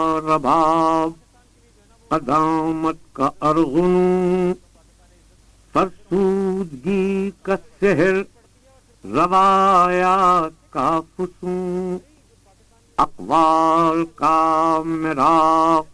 रबाब कदामत का अरगुनू फरसूदगी का सहर रवायात का फुसूं अक़वाल का मिराक